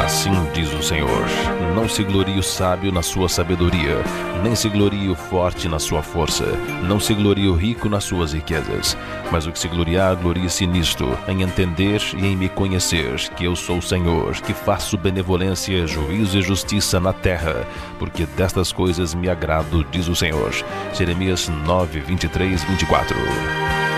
Assim diz o Senhor: não se glorie o sábio na sua sabedoria, nem se glorie o forte na sua força, não se glorie o rico nas suas riquezas. Mas o que se gloriar, glorie-se nisto, em entender e em me conhecer, que eu sou o Senhor, que faço benevolência, juízo e justiça na terra, porque destas coisas me agrado, diz o Senhor. Jeremias 9, 23, 24.